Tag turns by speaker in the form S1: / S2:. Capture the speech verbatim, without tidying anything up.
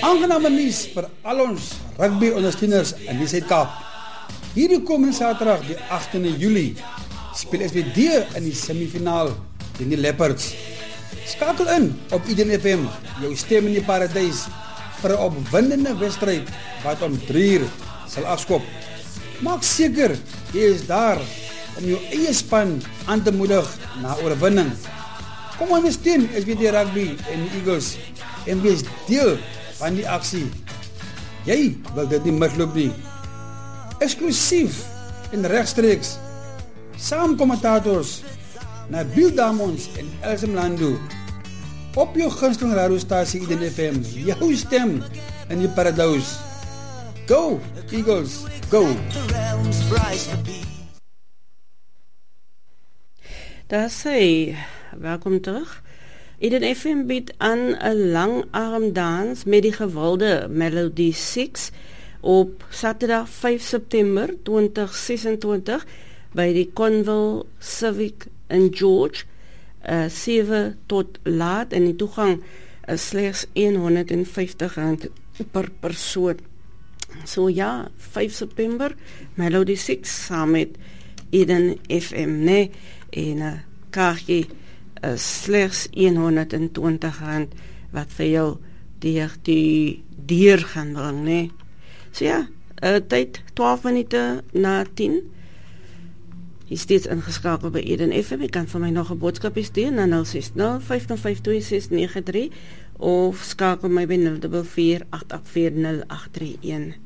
S1: Aangename nuus vir al ons rugby ondersteuners in die Suid-Kaap. Hierdie komende Saterdag, die agtende Julie, speel S W D in die semifinaal teen die Leopards. Skakel in op Eden F M, jou stem in die paradys, vir 'n opwindende wedstryd wat om drie uur sal afskop. Maak seker jy is daar om jou eie span aan te moedig na oorwinning. Kom ondersteun S W D Rugby en die Eagles en wees deel van die aksie. Jy wil dit nie misloop nie. Eksklusief en regstreeks saam kommentators Nabil Damons en Elsie Mlando op jou gunsteling radiostasie Eden F M, jou stem in die paradys. Go Eagles, go!
S2: Daar sê, welkom terug. Eden F M bied aan 'n langarmdans met die gewilde Melody six op Saterdag vyf September twintig sesentwintig by die Conville Civic in George, uh, sewe tot laat, en die toegang is slegs honderdvyftig rand per persoon. So ja, vyf September, Melody six saam met Eden F M, nee, en 'n uh, kaartjie is slegs honderdtwintig rand wat vir jou deur die deur gaan bring, nee. So ja, uh, tyd twaalf minute na tien. Jy steeds ingeskakel by Eden F M. Jy kan vir my nog 'n boodskap stuur na nul ses nul vyf vyf twee ses nege drie of skakel my by nul vier vier agt agt vier nul agt drie een.